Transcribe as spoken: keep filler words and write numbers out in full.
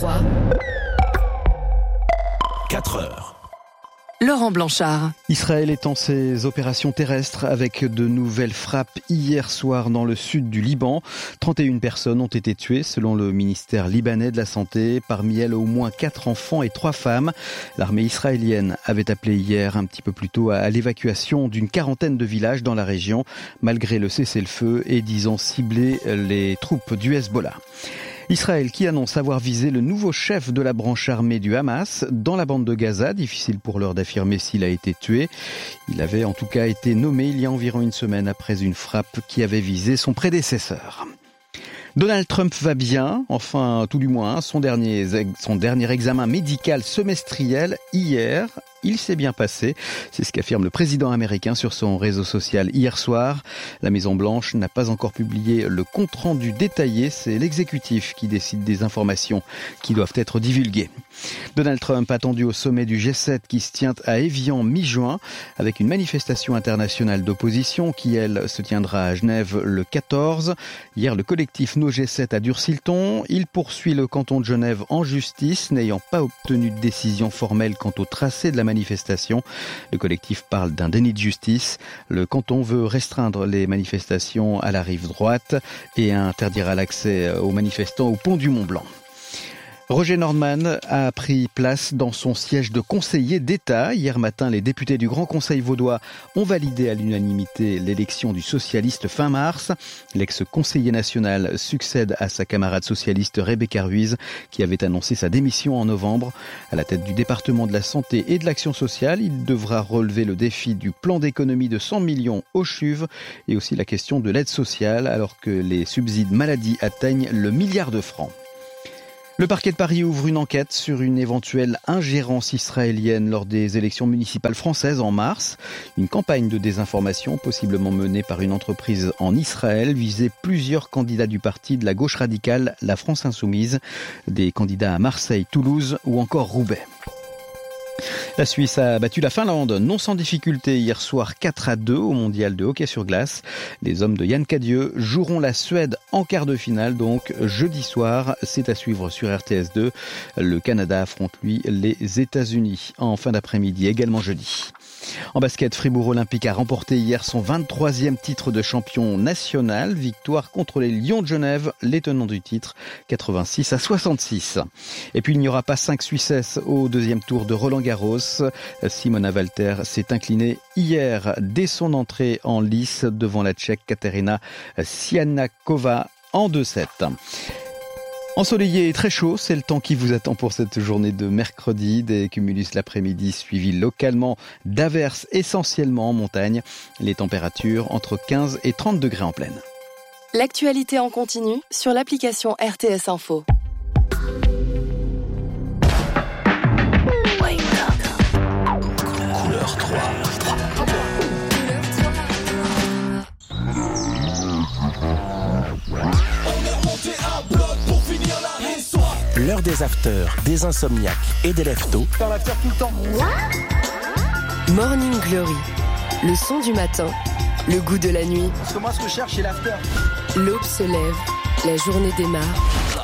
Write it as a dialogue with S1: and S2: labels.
S1: trois.
S2: quatre heures.
S1: Laurent Blanchard.
S3: Israël étend ses opérations terrestres avec de nouvelles frappes hier soir dans le sud du Liban. trente et une personnes ont été tuées selon le ministère libanais de la Santé. Parmi elles, au moins quatre enfants et trois femmes. L'armée israélienne avait appelé hier un petit peu plus tôt à l'évacuation d'une quarantaine de villages dans la région, malgré le cessez-le-feu et disant cibler les troupes du Hezbollah. Israël qui annonce avoir visé le nouveau chef de la branche armée du Hamas dans la bande de Gaza. Difficile pour l'heure d'affirmer s'il a été tué. Il avait en tout cas été nommé il y a environ une semaine après une frappe qui avait visé son prédécesseur. Donald Trump va bien, enfin tout du moins, son dernier, son dernier examen médical semestriel hier, il s'est bien passé. C'est ce qu'affirme le président américain sur son réseau social hier soir. La Maison-Blanche n'a pas encore publié le compte-rendu détaillé, c'est l'exécutif qui décide des informations qui doivent être divulguées. Donald Trump attendu au sommet du G sept qui se tient à Évian mi-juin avec une manifestation internationale d'opposition qui, elle, se tiendra à Genève le quatorze. Hier, le collectif No G sept a durci le ton. Il poursuit le canton de Genève en justice, n'ayant pas obtenu de décision formelle quant au tracé de la manifestation. Le collectif parle d'un déni de justice. Le canton veut restreindre les manifestations à la rive droite et interdira l'accès aux manifestants au pont du Mont-Blanc. Roger Nordman a pris place dans son siège de conseiller d'État. Hier matin, les députés du Grand Conseil vaudois ont validé à l'unanimité l'élection du socialiste fin mars. L'ex-conseiller national succède à sa camarade socialiste Rebecca Ruiz, qui avait annoncé sa démission en novembre. À la tête du département de la santé et de l'action sociale, il devra relever le défi du plan d'économie de cent millions au C H U V et aussi la question de l'aide sociale, alors que les subsides maladie atteignent le milliard de francs. Le parquet de Paris ouvre une enquête sur une éventuelle ingérence israélienne lors des élections municipales françaises en mars. Une campagne de désinformation, possiblement menée par une entreprise en Israël, visait plusieurs candidats du parti de la gauche radicale, la France Insoumise, des candidats à Marseille, Toulouse ou encore Roubaix. La Suisse a battu la Finlande, non sans difficulté, hier soir quatre à deux au mondial de hockey sur glace. Les hommes de Yann Cadieux joueront la Suède en quart de finale, donc jeudi soir. C'est à suivre sur R T S deux. Le Canada affronte, lui, les États-Unis en fin d'après-midi, également jeudi. En basket, Fribourg Olympique a remporté hier son vingt-troisième titre de champion national. Victoire contre les Lions de Genève, les tenants du titre, quatre-vingt-six à soixante-six. Et puis il n'y aura pas cinq Suissesses au deuxième tour de Roland-Garros. Simona Walter s'est inclinée hier dès son entrée en lice devant la Tchèque Kateřina Sianáková en deux sept. Ensoleillé et très chaud, c'est le temps qui vous attend pour cette journée de mercredi. Des cumulus l'après-midi suivis localement d'averses essentiellement en montagne. Les températures entre quinze et trente degrés en pleine.
S1: L'actualité en continu sur l'application R T S Info.
S2: Couleur trois. L'heure des afters, des insomniaques et des leftos.
S4: Dans l'after tout le temps.
S1: Morning Glory, le son du matin, le goût de la nuit.
S4: Parce que moi, ce que je cherche, c'est l'after.
S1: L'aube se lève, la journée démarre.